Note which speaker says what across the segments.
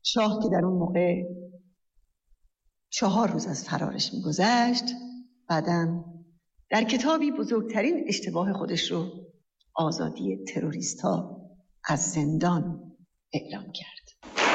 Speaker 1: شاه که در اون موقع 4 روز از فرارش می‌گذشت، بعداً در کتابی بزرگترین اشتباه خودش رو، آزادی تروریست‌ها از زندان، اعلام کرد.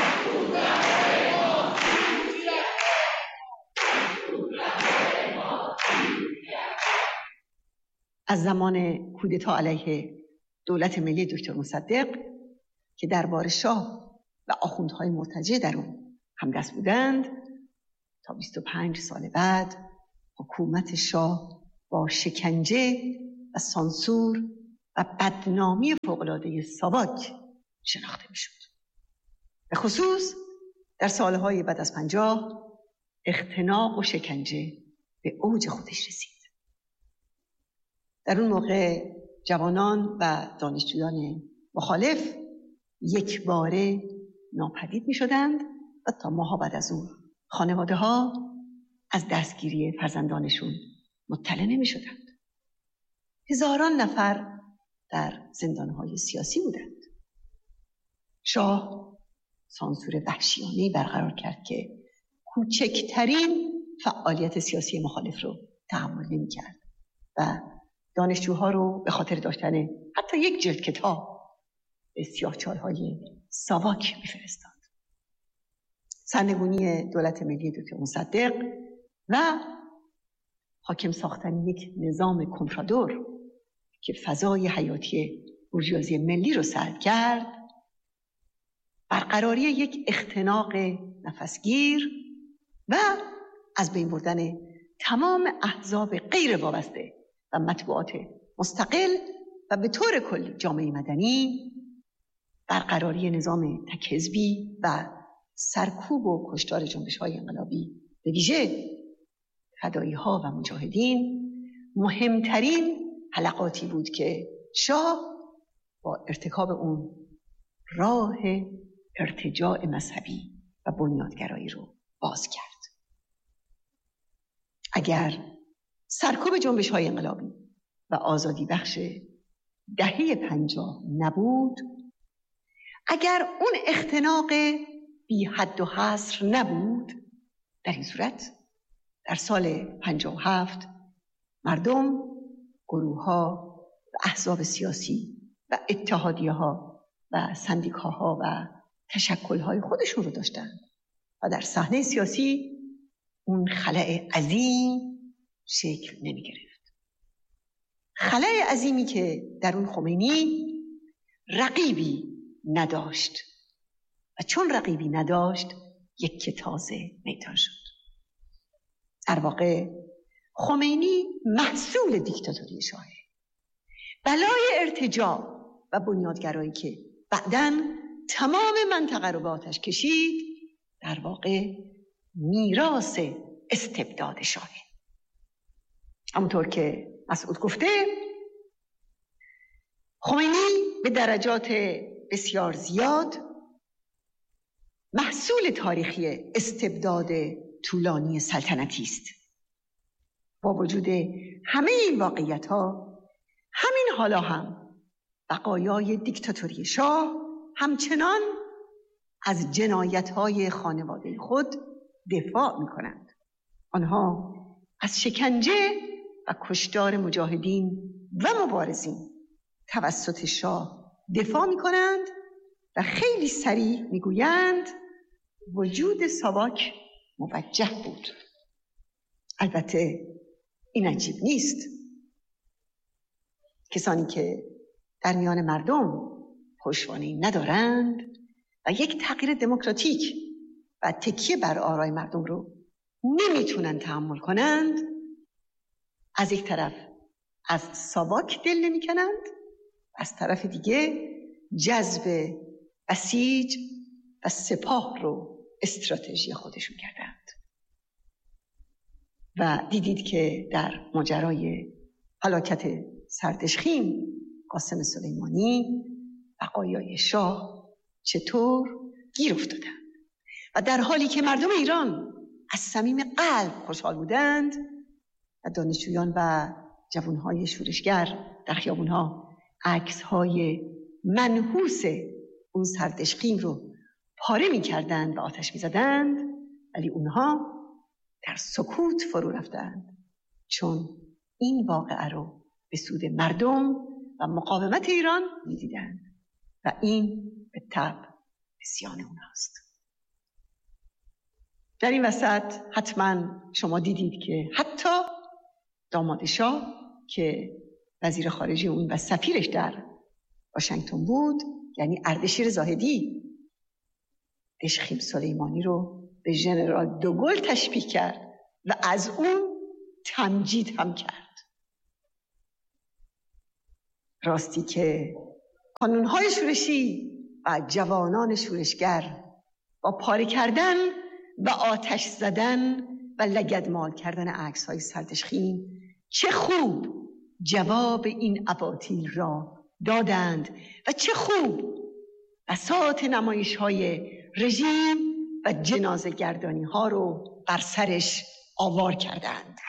Speaker 1: از زمان کودتا علیه دولت ملی دکتر مصدق که دربار شاه و آخوندهای مرتجع در اون همدست بودند تا 25 سال بعد، حکومت شاه با شکنجه و سانسور و بدنامی فوق‌العاده ساواک شناخته میشد. به خصوص در سالهای بعد از 50 اختناق و شکنجه به اوج خودش رسید. در اون موقع جوانان و دانشجویان مخالف یک باره ناپدید می شدند و تا ماها بعد از اون خانواده ها از دستگیری فرزندانشون مطلع نمی شدند. هزاران نفر در زندانهای سیاسی بودند. شاه سانسور وحشیانه‌ای برقرار کرد که کوچکترین فعالیت سیاسی مخالف رو تحمل نمی کرد و دانشجوها رو به خاطر داشتن حتی یک جلد کتاب به سیاه‌چال‌های ساواک می‌فرستاد. سرنگونی دولت ملی دکتر مصدق و حاکم ساختن یک نظام کنفرادور که فضای حیاتی بورژوازی ملی رو سلب کرد، برقراری یک اختناق نفسگیر و از بین بردن تمام احزاب غیر وابسته و مطبوعات مستقل و به طور کلی جامعه مدنی، برقراری نظام تک‌حزبی و سرکوب و کشتار جنبش‌های انقلابی به ویژه فدایی‌ها و مجاهدین مهمترین حلقاتی بود که شاه با ارتکاب اون راه ارتجاع مذهبی و بنیادگرایی رو باز کرد. اگر سرکوب جنبش‌های انقلابی و آزادی بخش دهه 50 نبود، اگر اون اختناق بی حد و حصر نبود، در این صورت در سال 57 مردم، گروه‌ها و احزاب سیاسی و اتحادیه‌ها و سندیکاها و تشکل‌های خودشون رو داشتند و در صحنه سیاسی اون خلأ عظیم شکل نمی گرفت. خلأ عظیمی که در اون خمینی رقیبی نداشت و چون رقیبی نداشت یک که تازه میدان شد. در واقع خمینی محصول دیکتاتوری شاهه. بلای ارتجاع و بنیادگرایی که بعداً تمام منطقه رو به آتش کشید، در واقع میراث استبداد شاهه. همونطور که مسعود گفته، خمینی به درجات بسیار زیاد محصول تاریخی استبداد طولانی سلطنتی است. با وجود همه این واقعیت‌ها، همین حالا هم بقایای دیکتاتوری شاه همچنان از جنایت‌های خانواده خود دفاع می‌کنند. آنها از شکنجه و کشتار مجاهدین و مبارزین توسط شاه دفاع می‌کنند و خیلی صریح می‌گویند وجود ساواک موجه بود. البته این عجیب نیست. کسانی که در میان مردم پشتوانه‌ای ندارند و یک تغییر دموکراتیک و تکیه بر آرای مردم رو نمیتونن تحمل کنند، از یک طرف از ساواک دل نمیکنند، از طرف دیگه جذب بسیج و سپاه رو استراتژی خودشون کردند. و دیدید که در ماجرای هلاکت سردشخیم قاسم سلیمانی بقایای شاه چطور گیر افتادند و در حالی که مردم ایران از صمیم قلب خوشحال بودند و دانشجویان و جوانهای شورشگر در خیابونها عکس‌های منحوس اون سردشخیم رو پاره می کردند و آتش می زدند، ولی اونها در سکوت فرو رفتند، چون این واقعه رو به سود مردم و مقاومت ایران می دیدند و این به طبع عصیان اونهاست. در این وسط حتما شما دیدید که حتی داماد شاه که وزیر خارجه اون و سفیرش در واشنگتن بود، یعنی اردشیر زاهدی، دشخیم سلیمانی رو به ژنرال دوگل تشبیه کرد و از اون تمجید هم کرد. راستی که کانون‌های شورشی و جوانان شورشگر با پاره کردن و آتش زدن و لگدمال کردن عکس‌های سردشخیم چه خوب جواب این اباطیل را دادند و چه خوب بساط نمایش‌های رژیم و جنازه گردانی ها رو بر سرش آوار کردند.